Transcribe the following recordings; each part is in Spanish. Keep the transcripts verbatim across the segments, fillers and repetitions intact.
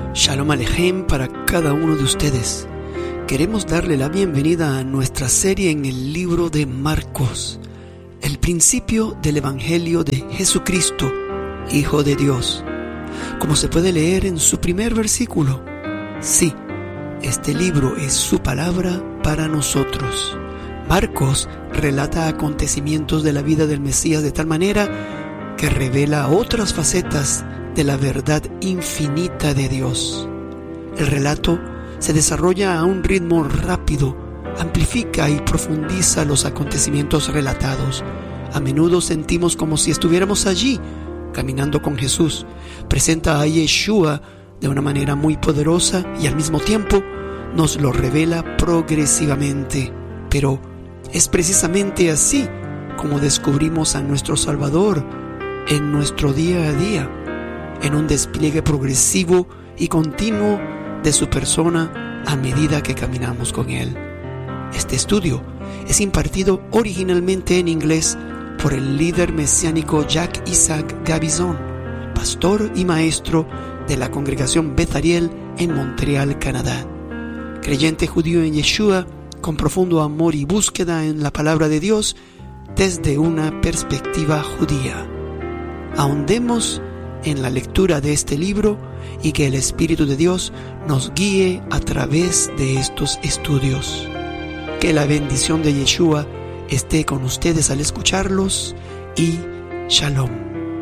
Shalom Alejem para cada uno de ustedes. Queremos darle la bienvenida a nuestra serie en el libro de Marcos, el principio del Evangelio de Jesucristo, Hijo de Dios. Como se puede leer en su primer versículo, sí, este libro es su palabra para nosotros. Marcos relata acontecimientos de la vida del Mesías de tal manera que revela otras facetas de la verdad infinita de Dios. El relato se desarrolla a un ritmo rápido, amplifica y profundiza los acontecimientos relatados. A menudo sentimos como si estuviéramos allí, caminando con Jesús. Presenta a Yeshua de una manera muy poderosa y al mismo tiempo nos lo revela progresivamente. Pero es precisamente así como descubrimos a nuestro Salvador en nuestro día a día, en un despliegue progresivo y continuo de su persona a medida que caminamos con Él. Este estudio es impartido originalmente en inglés por el líder mesiánico Jack Isaac Gabizon, pastor y maestro de la congregación Beth Ariel en Montreal, Canadá. Creyente judío en Yeshua, con profundo amor y búsqueda en la palabra de Dios desde una perspectiva judía. Ahondemos en la lectura de este libro y que el Espíritu de Dios nos guíe a través de estos estudios. Que la bendición de Yeshua esté con ustedes al escucharlos y Shalom.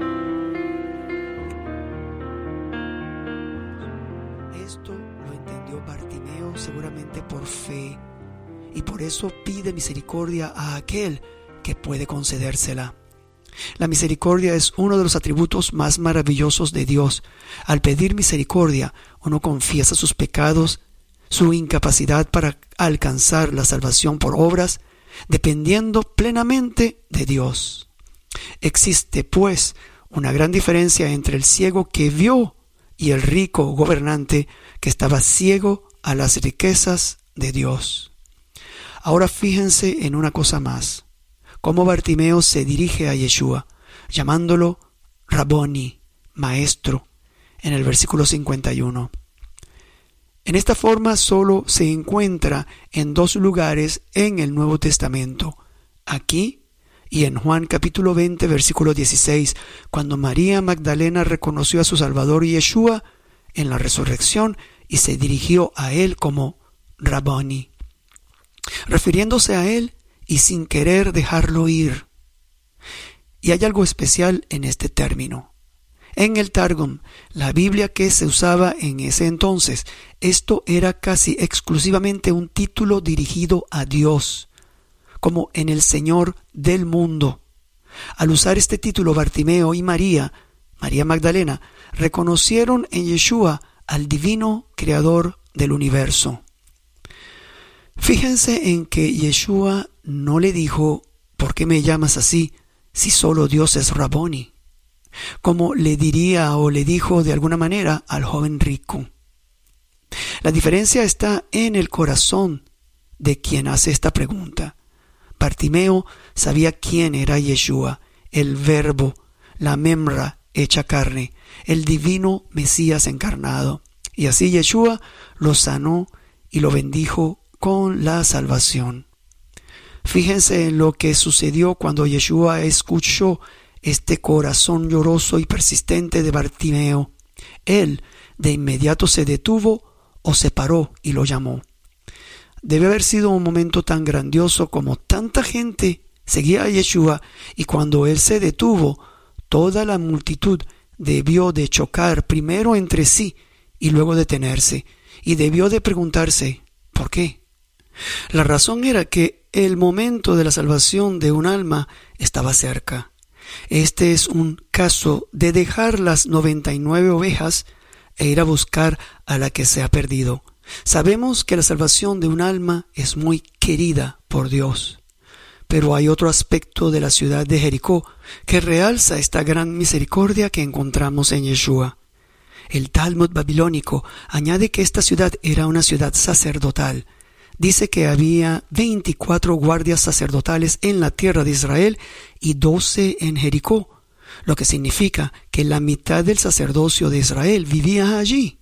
Esto lo entendió Bartimeo seguramente por fe y por eso pide misericordia a aquel que puede concedérsela. La misericordia es uno de los atributos más maravillosos de Dios. Al pedir misericordia, uno confiesa sus pecados, su incapacidad para alcanzar la salvación por obras, dependiendo plenamente de Dios. Existe, pues, una gran diferencia entre el ciego que vio y el rico gobernante que estaba ciego a las riquezas de Dios. Ahora fíjense en una cosa más. Cómo Bartimeo se dirige a Yeshua, llamándolo Raboni, maestro, en el versículo cincuenta y uno. En esta forma solo se encuentra en dos lugares en el Nuevo Testamento, aquí y en Juan capítulo veinte, versículo dieciséis, cuando María Magdalena reconoció a su Salvador Yeshua en la resurrección y se dirigió a él como Raboni, refiriéndose a él y sin querer dejarlo ir. Y hay algo especial en este término. En el Targum, la Biblia que se usaba en ese entonces, esto era casi exclusivamente un título dirigido a Dios, como en el Señor del mundo. Al usar este título, Bartimeo y María, María Magdalena, reconocieron en Yeshua al divino creador del universo. Fíjense en que Yeshua no le dijo, ¿por qué me llamas así si solo Dios es Raboni? Como le diría o le dijo de alguna manera al joven rico. La diferencia está en el corazón de quien hace esta pregunta. Bartimeo sabía quién era Yeshua, el Verbo, la Memra hecha carne, el divino Mesías encarnado. Y así Yeshua lo sanó y lo bendijo con la salvación. Fíjense en lo que sucedió cuando Yeshua escuchó este corazón lloroso y persistente de Bartimeo. Él de inmediato se detuvo o se paró y lo llamó. Debe haber sido un momento tan grandioso como tanta gente seguía a Yeshua y cuando él se detuvo, toda la multitud debió de chocar primero entre sí y luego detenerse y debió de preguntarse, ¿por qué? La razón era que el momento de la salvación de un alma estaba cerca. Este es un caso de dejar las noventa y nueve ovejas e ir a buscar a la que se ha perdido. Sabemos que la salvación de un alma es muy querida por Dios. Pero hay otro aspecto de la ciudad de Jericó que realza esta gran misericordia que encontramos en Yeshua. El Talmud babilónico añade que esta ciudad era una ciudad sacerdotal. Dice que había veinticuatro guardias sacerdotales en la tierra de Israel y doce en Jericó, lo que significa que la mitad del sacerdocio de Israel vivía allí.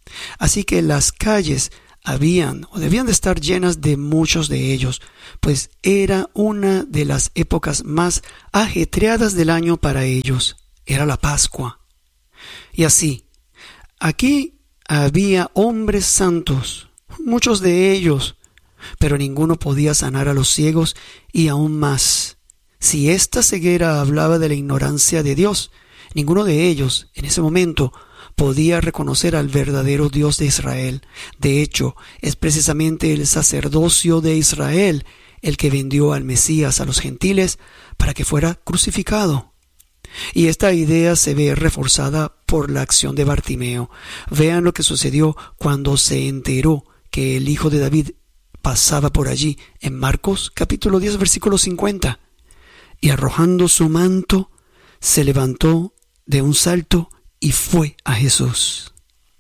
Así que las calles habían o debían de estar llenas de muchos de ellos, pues era una de las épocas más ajetreadas del año para ellos. Era la Pascua. Y así, aquí había hombres santos, muchos de ellos, pero ninguno podía sanar a los ciegos, y aún más, si esta ceguera hablaba de la ignorancia de Dios, ninguno de ellos, en ese momento, podía reconocer al verdadero Dios de Israel. De hecho, es precisamente el sacerdocio de Israel el que vendió al Mesías a los gentiles para que fuera crucificado. Y esta idea se ve reforzada por la acción de Bartimeo. Vean lo que sucedió cuando se enteró que el hijo de David pasaba por allí, en Marcos capítulo diez versículo cincuenta. Y arrojando su manto, se levantó de un salto y fue a Jesús.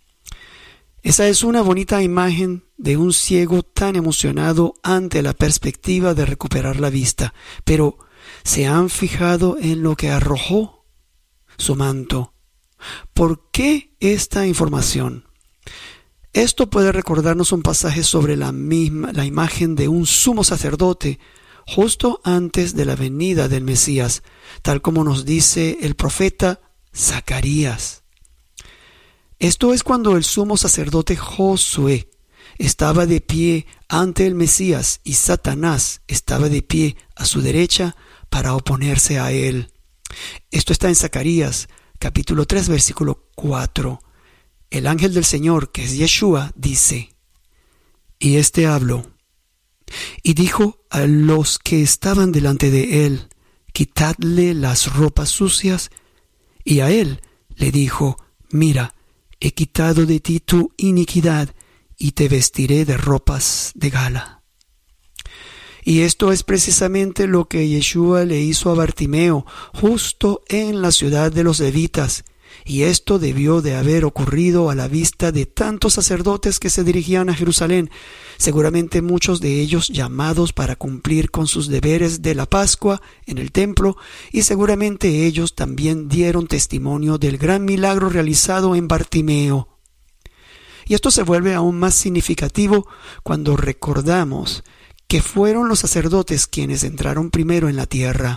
Esa es una bonita imagen de un ciego tan emocionado ante la perspectiva de recuperar la vista. Pero ¿se han fijado en lo que arrojó? Su manto. ¿Por qué esta información? Esto puede recordarnos un pasaje sobre la misma, la imagen de un sumo sacerdote justo antes de la venida del Mesías, tal como nos dice el profeta Zacarías. Esto es cuando el sumo sacerdote Josué estaba de pie ante el Mesías y Satanás estaba de pie a su derecha para oponerse a él. Esto está en Zacarías capítulo tres versículo cuatro. El ángel del Señor, que es Yeshua, dice: y éste habló y dijo a los que estaban delante de él: quitadle las ropas sucias. Y a él le dijo: mira, he quitado de ti tu iniquidad y te vestiré de ropas de gala. Y esto es precisamente lo que Yeshua le hizo a Bartimeo justo en la ciudad de los levitas. Y esto debió de haber ocurrido a la vista de tantos sacerdotes que se dirigían a Jerusalén, seguramente muchos de ellos llamados para cumplir con sus deberes de la Pascua en el templo, y seguramente ellos también dieron testimonio del gran milagro realizado en Bartimeo. Y esto se vuelve aún más significativo cuando recordamos que fueron los sacerdotes quienes entraron primero en la tierra.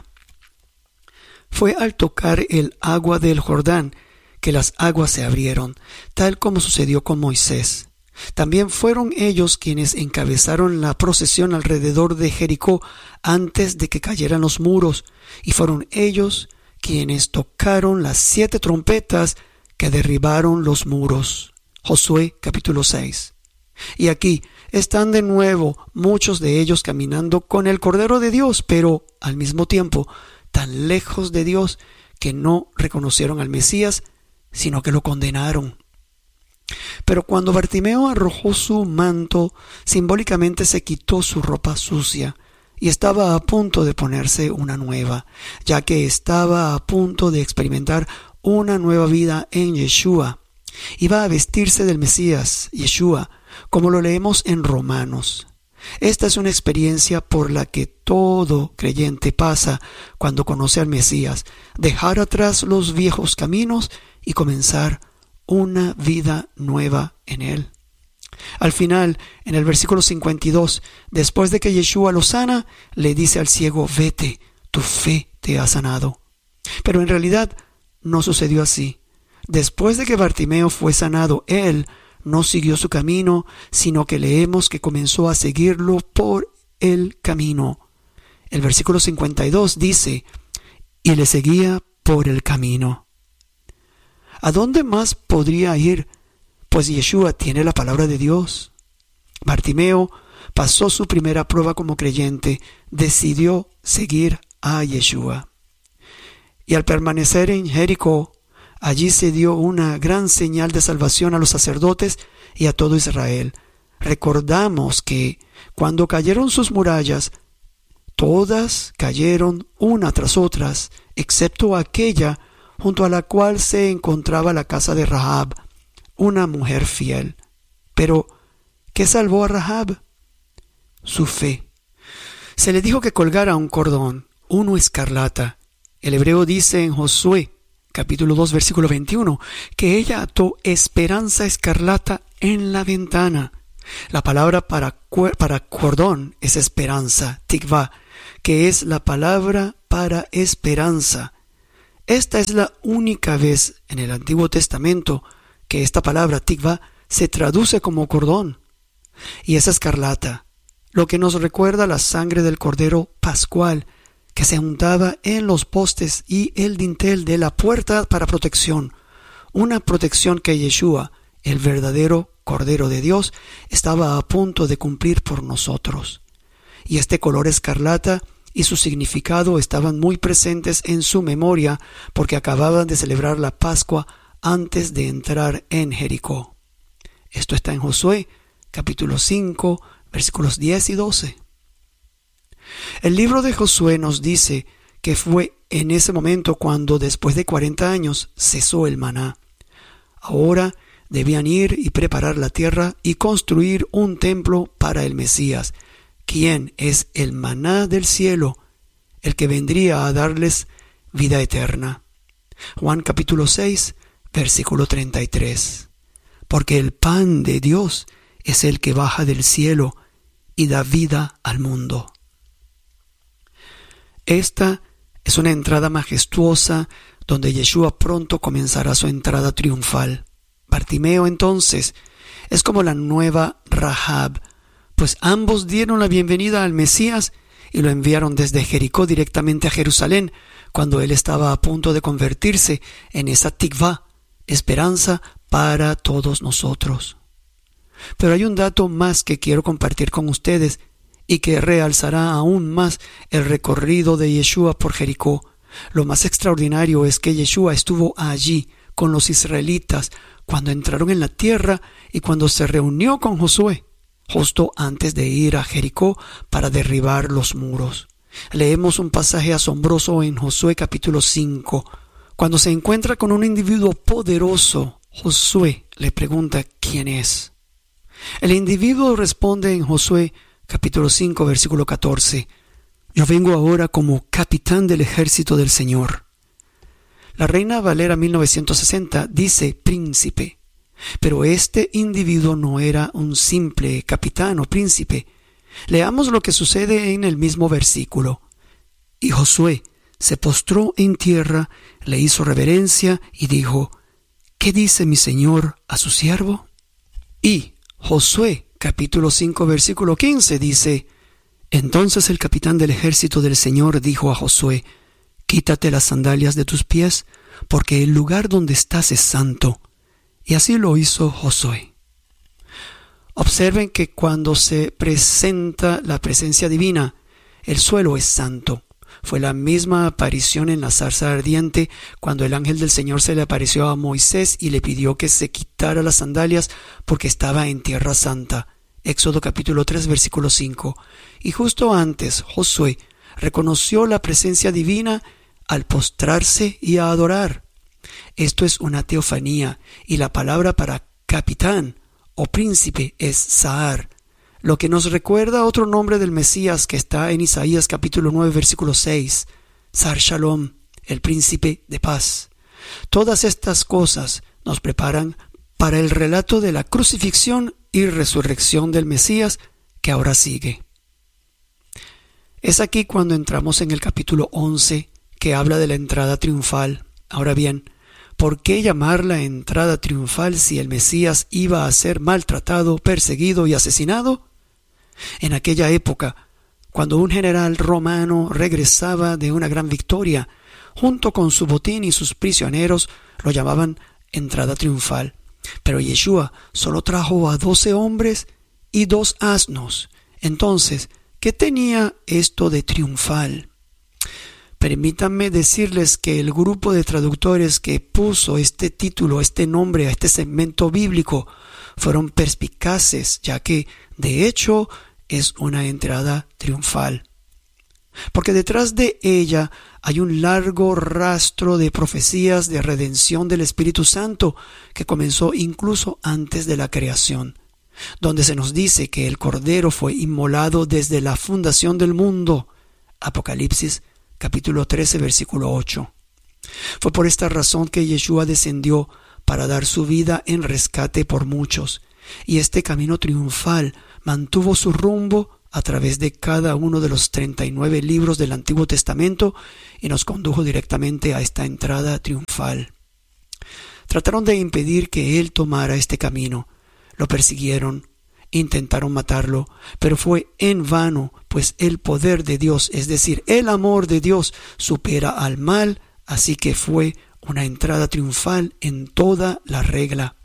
Fue al tocar el agua del Jordán que las aguas se abrieron, tal como sucedió con Moisés. También fueron ellos quienes encabezaron la procesión alrededor de Jericó antes de que cayeran los muros, y fueron ellos quienes tocaron las siete trompetas que derribaron los muros. Josué capítulo seis. Y aquí están de nuevo muchos de ellos caminando con el Cordero de Dios, pero al mismo tiempo tan lejos de Dios que no reconocieron al Mesías, sino que lo condenaron. Pero cuando Bartimeo arrojó su manto, simbólicamente se quitó su ropa sucia y estaba a punto de ponerse una nueva, ya que estaba a punto de experimentar una nueva vida en Yeshua. Iba a vestirse del Mesías, Yeshua, como lo leemos en Romanos. Esta es una experiencia por la que todo creyente pasa cuando conoce al Mesías: dejar atrás los viejos caminos y comenzar una vida nueva en Él. Al final, en el versículo cincuenta y dos, después de que Yeshua lo sana, le dice al ciego: vete, tu fe te ha sanado. Pero en realidad no sucedió así. Después de que Bartimeo fue sanado, él no siguió su camino, sino que leemos que comenzó a seguirlo por el camino. El versículo cincuenta y dos dice: y le seguía por el camino. ¿A dónde más podría ir? Pues Yeshua tiene la palabra de Dios. Bartimeo pasó su primera prueba como creyente, decidió seguir a Yeshua. Y al permanecer en Jericó, allí se dio una gran señal de salvación a los sacerdotes y a todo Israel. Recordamos que cuando cayeron sus murallas, todas cayeron una tras otras, excepto aquella junto a la cual se encontraba la casa de Rahab, una mujer fiel. Pero, ¿qué salvó a Rahab? Su fe. Se le dijo que colgara un cordón, uno escarlata. El hebreo dice en Josué, capítulo dos, versículo veintiuno, que ella ató esperanza escarlata en la ventana. La palabra para, para cordón es esperanza, tikvá, que es la palabra para esperanza. Esta es la única vez en el Antiguo Testamento que esta palabra tikvá se traduce como cordón. Y es escarlata, lo que nos recuerda la sangre del Cordero Pascual, que se untaba en los postes y el dintel de la puerta para protección, una protección que Yeshua, el verdadero Cordero de Dios, estaba a punto de cumplir por nosotros. Y este color escarlata y su significado estaban muy presentes en su memoria porque acababan de celebrar la Pascua antes de entrar en Jericó. Esto está en Josué, capítulo cinco, versículos diez y doce. El libro de Josué nos dice que fue en ese momento cuando, después de cuarenta años, cesó el maná. Ahora debían ir y preparar la tierra y construir un templo para el Mesías, quien es el maná del cielo, el que vendría a darles vida eterna. Juan capítulo seis, versículo treinta y tres. Porque el pan de Dios es el que baja del cielo y da vida al mundo. Esta es una entrada majestuosa donde Yeshua pronto comenzará su entrada triunfal. Bartimeo, entonces, es como la nueva Rahab, pues ambos dieron la bienvenida al Mesías y lo enviaron desde Jericó directamente a Jerusalén, cuando él estaba a punto de convertirse en esa tikvá, esperanza para todos nosotros. Pero hay un dato más que quiero compartir con ustedes y que realzará aún más el recorrido de Yeshua por Jericó. Lo más extraordinario es que Yeshua estuvo allí con los israelitas cuando entraron en la tierra y cuando se reunió con Josué, justo antes de ir a Jericó para derribar los muros. Leemos un pasaje asombroso en Josué capítulo cinco. Cuando se encuentra con un individuo poderoso, Josué le pregunta quién es. El individuo responde en Josué capítulo cinco, versículo catorce. Yo vengo ahora como capitán del ejército del Señor. La Reina Valera mil novecientos sesenta dice príncipe, pero este individuo no era un simple capitán o príncipe. Leamos lo que sucede en el mismo versículo. Y Josué se postró en tierra, le hizo reverencia y dijo, ¿qué dice mi señor a su siervo? Y Josué capítulo cinco versículo quince dice, entonces el capitán del ejército del Señor dijo a Josué, quítate las sandalias de tus pies, porque el lugar donde estás es santo. Y así lo hizo Josué. Observen que cuando se presenta la presencia divina, el suelo es santo. Fue la misma aparición en la zarza ardiente cuando el ángel del Señor se le apareció a Moisés y le pidió que se quitara las sandalias porque estaba en tierra santa. Éxodo capítulo tres versículo cinco. Y justo antes Josué reconoció la presencia divina al postrarse y a adorar. Esto es una teofanía y la palabra para capitán o príncipe es Sahar, lo que nos recuerda otro nombre del Mesías que está en Isaías capítulo nueve versículo seis, Sar Shalom, el príncipe de paz. Todas estas cosas nos preparan para el relato de la crucifixión y resurrección del Mesías que ahora sigue. Es aquí cuando entramos en el capítulo once que habla de la entrada triunfal. Ahora bien, ¿por qué llamarla entrada triunfal si el Mesías iba a ser maltratado, perseguido y asesinado? En aquella época, cuando un general romano regresaba de una gran victoria, junto con su botín y sus prisioneros, lo llamaban entrada triunfal. Pero Yeshua solo trajo a doce hombres y dos asnos. Entonces, ¿qué tenía esto de triunfal? Permítanme decirles que el grupo de traductores que puso este título, este nombre a este segmento bíblico, fueron perspicaces, ya que, de hecho, es una entrada triunfal. Porque detrás de ella hay un largo rastro de profecías de redención del Espíritu Santo que comenzó incluso antes de la creación, donde se nos dice que el Cordero fue inmolado desde la fundación del mundo. Apocalipsis capítulo trece versículo ocho. Fue por esta razón que Yeshua descendió para dar su vida en rescate por muchos, y este camino triunfal mantuvo su rumbo a través de cada uno de los treinta y nueve libros del Antiguo Testamento y nos condujo directamente a esta entrada triunfal. Trataron de impedir que él tomara este camino, lo persiguieron, intentaron matarlo, pero fue en vano, pues el poder de Dios, es decir, el amor de Dios, supera al mal, así que fue una entrada triunfal en toda la regla.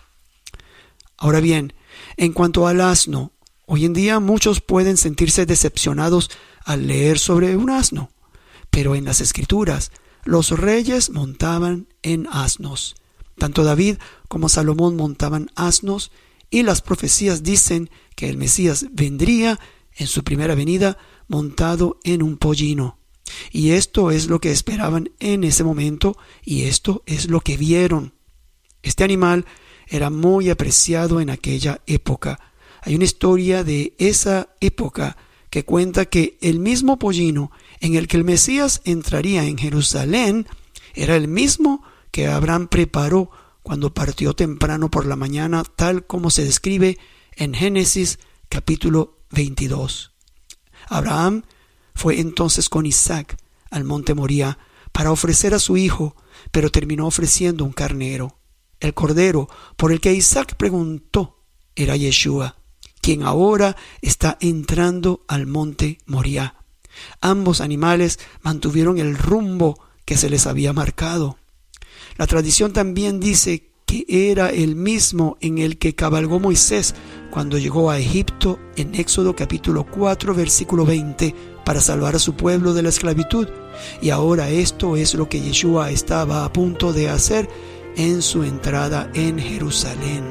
Ahora bien, en cuanto al asno, hoy en día muchos pueden sentirse decepcionados al leer sobre un asno, pero en las Escrituras los reyes montaban en asnos. Tanto David como Salomón montaban asnos, y las profecías dicen que el Mesías vendría en su primera venida montado en un pollino. Y esto es lo que esperaban en ese momento, y esto es lo que vieron. Este animal era muy apreciado en aquella época. Hay una historia de esa época que cuenta que el mismo pollino en el que el Mesías entraría en Jerusalén era el mismo que Abraham preparó cuando partió temprano por la mañana, tal como se describe en Génesis capítulo veintidós. Abraham fue entonces con Isaac al monte Moría para ofrecer a su hijo, pero terminó ofreciendo un carnero. El cordero por el que Isaac preguntó era Yeshua, quien ahora está entrando al monte Moría. Ambos animales mantuvieron el rumbo que se les había marcado. La tradición también dice que era el mismo en el que cabalgó Moisés cuando llegó a Egipto en Éxodo capítulo cuatro versículo veinte para salvar a su pueblo de la esclavitud, y ahora esto es lo que Yeshua estaba a punto de hacer en su entrada en Jerusalén.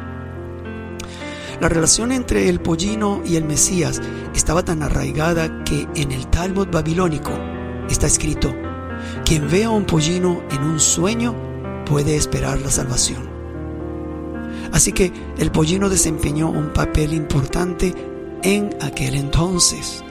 La relación entre el pollino y el Mesías estaba tan arraigada que en el Talmud babilónico está escrito: quien vea un pollino en un sueño puede esperar la salvación. Así que el pollino desempeñó un papel importante en aquel entonces.